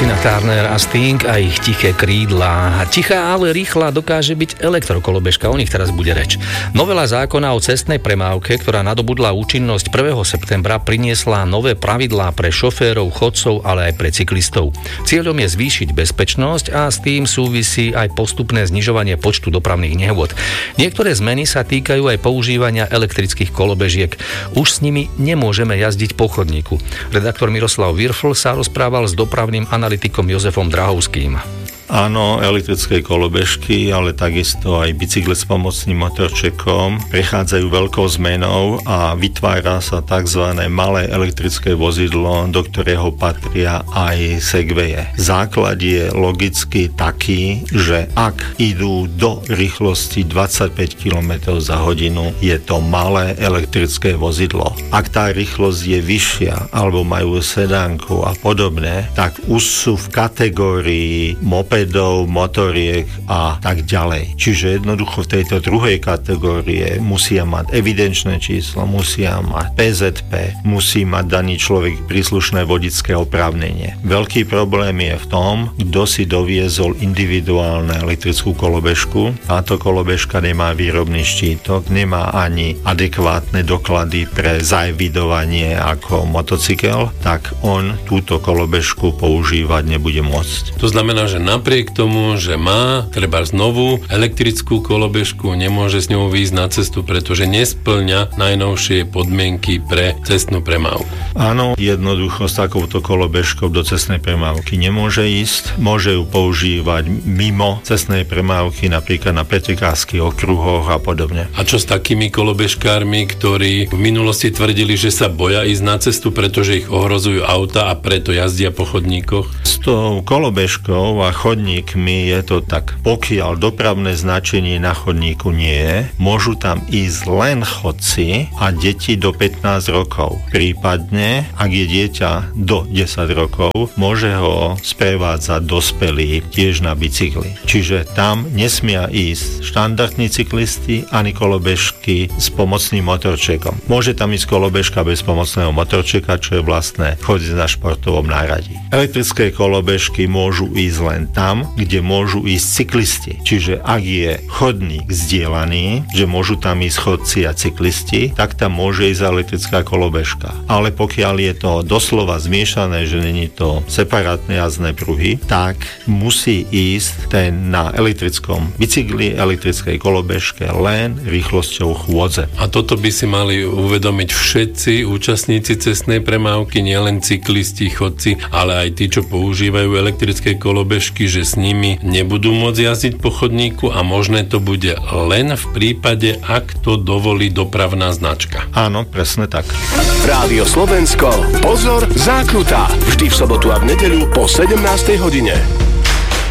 Tina Turner a Sting a ich tiché krídla. Tichá, ale rýchla dokáže byť elektrokolobežka, o nich teraz bude reč. Novela zákona o cestnej premávke, ktorá nadobudla účinnosť 1. septembra, priniesla nové pravidlá pre šoférov, chodcov, ale aj pre cyklistov. Cieľom je zvýšiť bezpečnosť a s tým súvisí aj postupné znižovanie počtu dopravných nehôd. Niektoré zmeny sa týkajú aj používania elektrických kolobežiek. Už s nimi nemôžeme jazdiť po chodníku. Redaktor Miroslav Virfl sa rozprával s dopravným analytikom Jozefom Drahovským. Áno, elektrické kolobežky, ale takisto aj bicykle s pomocným motorčekom prechádzajú veľkou zmenou a vytvára sa tzv. Malé elektrické vozidlo, do ktorého patria aj segwaye. Základ je logicky taký, že ak idú do rýchlosti 25 km za hodinu, je to malé elektrické vozidlo. Ak tá rýchlosť je vyššia, alebo majú sedánku a podobne, tak už sú v kategórii mopedov, motoriek a tak ďalej. Čiže jednoducho v tejto druhej kategórie musia mať evidenčné číslo, musia mať PZP, musí mať daný človek príslušné vodické oprávnenie. Veľký problém je v tom, kto si doviezol individuálne elektrickú kolobežku. Táto kolobežka nemá výrobný štítok, nemá ani adekvátne doklady pre zaevidovanie ako motocykel, tak on túto kolobežku používať nebude môcť. To znamená, že napriek tomu, že má treba znovu elektrickú kolobežku, nemôže s ňou výjsť na cestu, pretože nesplňa najnovšie podmienky pre cestnú premávku. Áno, jednoducho s takouto kolobežkou do cestnej premávky nemôže ísť. Môže ju používať mimo cestnej premávky, napríklad na pretekárskych okruhoch a podobne. A čo s takými kolobežkármi, ktorí v minulosti tvrdili, že sa boja ísť na cestu, pretože ich ohrozujú auta a preto jazdia po chodníkoch? S tou kolobežkou a chodníkmi je to tak, pokiaľ dopravné značenie na chodníku nie je, môžu tam ísť len chodci a deti do 15 rokov. Prípadne, ak je dieťa do 10 rokov, môže ho sprevádzať dospelý tiež na bicykli. Čiže tam nesmia ísť štandardní cyklisti ani kolobežky s pomocným motorčekom. Môže tam ísť kolobežka bez pomocného motorčeka, čo je vlastné chodiť na športovom náradí. Elektrické kolobežky môžu ísť len tam, kde môžu ísť cyklisti. Čiže ak je chodník zdieľaný, že môžu tam ísť chodci a cyklisti, tak tam môže ísť elektrická kolobežka. Ale pokiaľ je to doslova zmiešané, že není to separátne jazdné pruhy, tak musí ísť ten na elektrickom bicykli, elektrickej kolobežke len rýchlosťou chôdze. A toto by si mali uvedomiť všetci účastníci cestnej premávky, nielen cyklisti, chodci, ale aj tí, čo používajú elektrické kolobežky, že s nimi nebudú môcť jazdiť po chodníku a možné to bude len v prípade, ak to dovolí dopravná značka. Áno, presne tak. Rádio Slovensko, pozor, zákruta. Vždy v sobotu a v nedeľu po 17. hodine.